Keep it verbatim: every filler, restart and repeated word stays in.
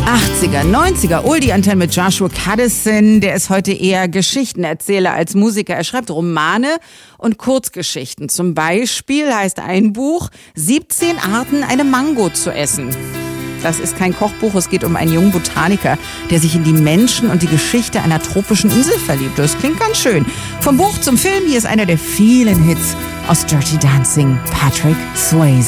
achtziger, neunziger, Oldie Antenne mit Joshua Kadison. Der ist heute eher Geschichtenerzähler als Musiker. Er schreibt Romane und Kurzgeschichten. Zum Beispiel heißt ein Buch siebzehn Arten, eine Mango zu essen. Das ist kein Kochbuch, es geht um einen jungen Botaniker, der sich in die Menschen und die Geschichte einer tropischen Insel verliebt. Das klingt ganz schön. Vom Buch zum Film, hier ist einer der vielen Hits aus Dirty Dancing, Patrick Swayze.